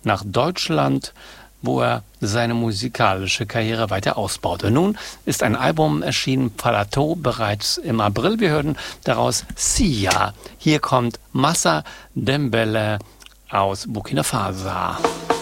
nach Deutschland, wo er seine musikalische Karriere weiter ausbaute. Nun ist ein Album erschienen, Plateau, bereits im April. Wir hören daraus Sia. Hier kommt Massa Dembele aus Burkina Faso.